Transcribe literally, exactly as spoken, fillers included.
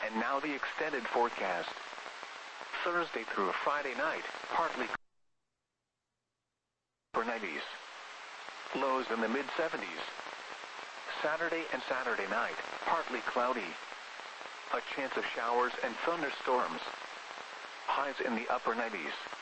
And now the extended forecast. Thursday through Friday night, partly for nineties. Lows in the mid seventies. Saturday and Saturday night, partly cloudy. A chance of showers and thunderstorms. Highs in the upper nineties.